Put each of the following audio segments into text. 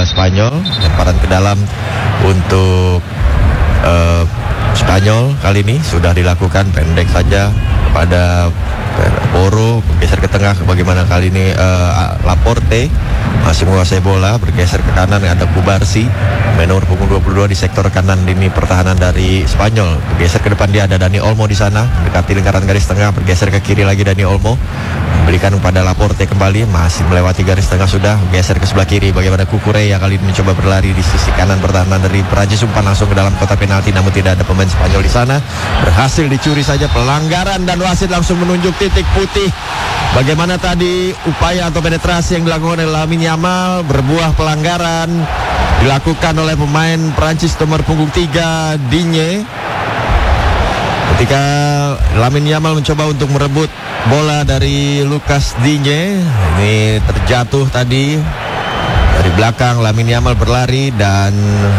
Spanyol. Lemparan ke dalam untuk Spanyol kali ini sudah dilakukan pendek saja kepada Porro, bergeser ke tengah. Bagaimana kali ini Laporte masih menguasai bola, bergeser ke kanan, ada Kubarsi, nomor punggung 22 di sektor kanan lini pertahanan dari Spanyol. Bergeser ke depan dia ada Dani Olmo di sana, mendekati lingkaran garis tengah, bergeser ke kiri lagi Dani Olmo, memberikan kepada Laporte kembali, masih melewati garis tengah sudah, geser ke sebelah kiri. Bagaimana Cucurella kali ini mencoba berlari di sisi kanan pertahanan dari Prancis, umpan langsung ke dalam kotak penalti, namun tidak ada pemain Spanyol di sana. Berhasil dicuri saja, pelanggaran, dan wasit langsung menunjuk titik putih. Bagaimana tadi upaya atau penetrasi yang dilakukan oleh Lamine Yamal berbuah pelanggaran dilakukan oleh pemain Prancis nomor punggung 3 Digne. Ketika Lamine Yamal mencoba untuk merebut bola dari Lucas Digne, ini terjatuh tadi dari belakang. Lamine Yamal berlari dan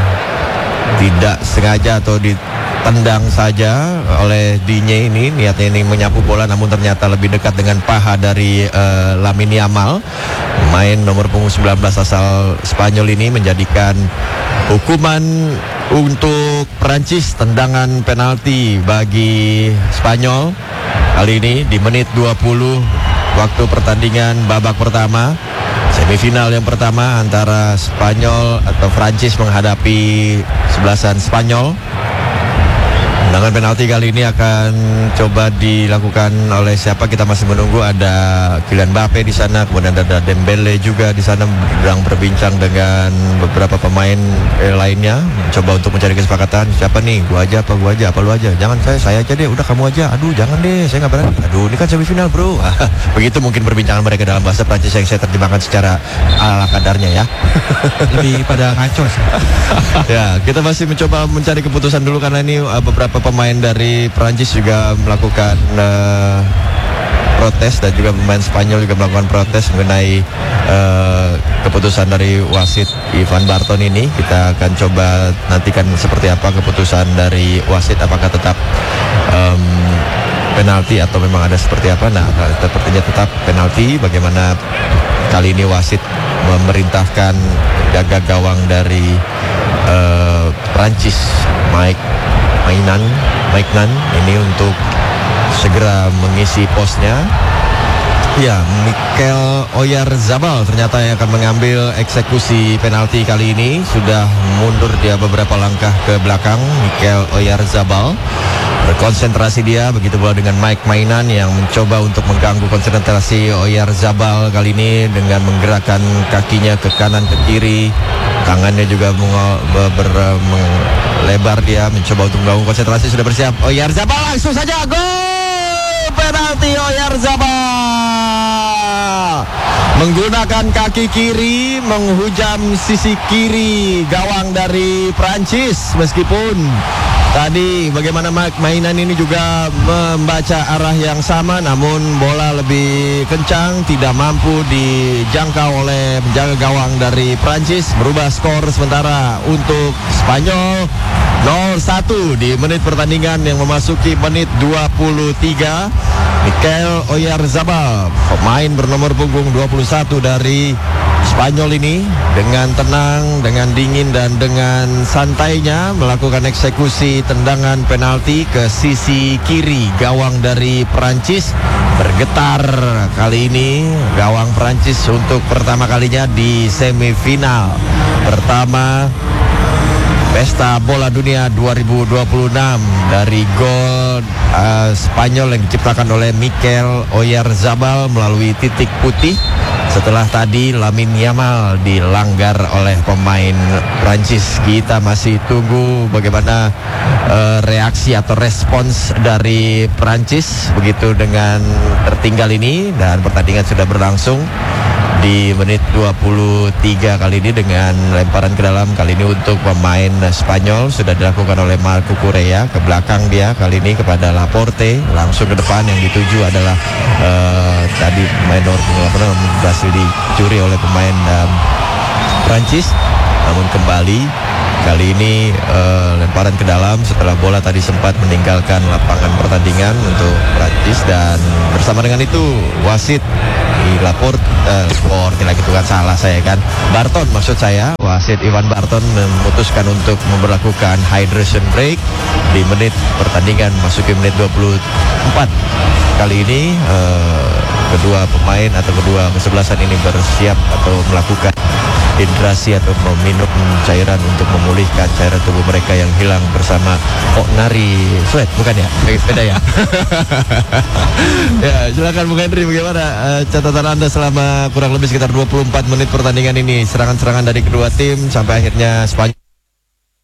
tidak sengaja atau ditendang saja oleh Digne ini. Niatnya ini menyapu bola, namun ternyata lebih dekat dengan paha dari Lamine Yamal. Pemain nomor punggung 19 asal Spanyol ini menjadikan hukuman untuk Prancis, tendangan penalti bagi Spanyol. Kali ini di menit 20 waktu pertandingan babak pertama, semifinal yang pertama antara Spanyol atau Prancis menghadapi sebelasan Spanyol. Tendangan penalti kali ini akan coba dilakukan oleh siapa, kita masih menunggu. Ada Kylian Mbappe di sana, kemudian ada Dembele juga di sana, sedang berbincang dengan beberapa pemain lainnya, mencoba untuk mencari kesepakatan. Siapa nih? Gua aja apa lu aja? Jangan saya aja deh, udah kamu aja. Aduh jangan deh, saya nggak berani. Aduh ini kan semifinal bro. Begitu mungkin perbincangan mereka dalam bahasa Prancis yang saya terjemahkan secara ala kadarnya ya. Lebih pada ngaco sih. Ya, kita masih mencoba mencari keputusan dulu karena ini beberapa pemain dari Prancis juga melakukan protes, dan juga pemain Spanyol juga melakukan protes mengenai keputusan dari wasit Ivan Barton ini. Kita akan coba nantikan seperti apa keputusan dari wasit, apakah tetap penalti atau memang ada seperti apa. Nah, sepertinya tetap penalti. Bagaimana kali ini wasit memerintahkan jaga gawang dari Prancis, Mike Nan ini untuk segera mengisi posnya. Ya, Mikel Oyarzabal ternyata yang akan mengambil eksekusi penalti kali ini. Sudah mundur dia beberapa langkah ke belakang. Mikel Oyarzabal berkonsentrasi dia, begitu pula dengan Mike Mainan yang mencoba untuk mengganggu konsentrasi Oyarzabal kali ini dengan menggerakkan kakinya ke kanan ke kiri, tangannya juga lebar, dia mencoba untuk mengganggu konsentrasi. Sudah bersiap Oyarzabal, langsung saja gol penalti. Oyarzabal menggunakan kaki kiri menghujam sisi kiri gawang dari Prancis. Meskipun tadi bagaimana mainan ini juga membaca arah yang sama, namun bola lebih kencang, tidak mampu dijangkau oleh penjaga gawang dari Prancis. Merubah skor sementara untuk Spanyol 0-1 di menit pertandingan yang memasuki menit 23. Mikel Oyarzabal, pemain bernomor punggung 21 dari Spanyol ini, dengan tenang, dengan dingin, dan dengan santainya melakukan eksekusi tendangan penalti ke sisi kiri gawang dari Prancis. Bergetar kali ini gawang Prancis untuk pertama kalinya di semifinal pertama Pesta Bola Dunia 2026 dari gol Spanyol yang diciptakan oleh Mikel Oyarzabal melalui titik putih. Setelah tadi Lamine Yamal dilanggar oleh pemain Prancis. Kita masih tunggu bagaimana reaksi atau respons dari Prancis begitu dengan tertinggal ini, dan pertandingan sudah berlangsung di menit 23 kali ini dengan lemparan ke dalam. Kali ini untuk pemain Spanyol sudah dilakukan oleh Marco Cucurella, ke belakang dia kali ini kepada Laporte, langsung ke depan. Yang dituju adalah tadi pemain nomor 8 berhasil dicuri oleh pemain Prancis, namun kembali Kali ini lemparan ke dalam setelah bola tadi sempat meninggalkan lapangan pertandingan untuk Prancis, dan bersama dengan itu wasit di Laporte lagi itu kan salah saya kan, Barton maksud saya, wasit Ivan Barton memutuskan untuk memberlakukan hydration break di menit pertandingan memasuki menit 24. Kali ini kedua pemain atau kedua kesebelasan ini bersiap atau melakukan hidrasi atau meminum cairan untuk memulihkan cairan tubuh mereka yang hilang bersama Nari Sweat, bukan ya? Beda ya? Ya, silakan Bung Henry, bagaimana catatan Anda selama kurang lebih sekitar 24 menit pertandingan ini, serangan-serangan dari kedua tim sampai akhirnya Spanyol